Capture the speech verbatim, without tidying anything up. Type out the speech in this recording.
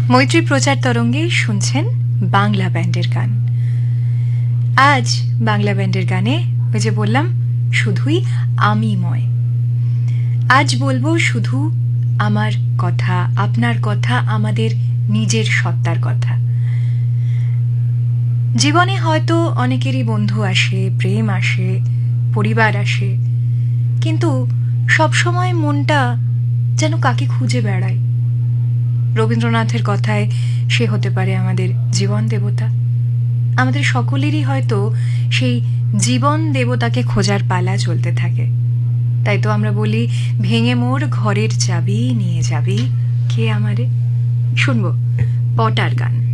মৈত্রী প্রচার তরঙ্গে শুনছেন বাংলা ব্যান্ডের গান। আজ বাংলা ব্যান্ডের গানে ওই যে বললাম শুধুই আমিময়। আজ বলবো শুধু আমার কথা, আপনার কথা, আমাদের নিজের সত্তার কথা। জীবনে হয়তো অনেকেরই বন্ধু আসে, প্রেম আসে, পরিবার আসে, কিন্তু সবসময় মনটা যেন কাকে খুঁজে বেড়ায়। রবীন্দ্রনাথের কথায় সে হতে পারে আমাদের জীবন দেবতা। আমাদের সকলেরই হয়তো সেই জীবন দেবতাকে খোঁজার পালা চলতে থাকে। তাই তো আমরা বলি, ভেঙে মোর ঘরের চাবি নিয়ে যাবি কে আমারে। শুনবো পটার গান।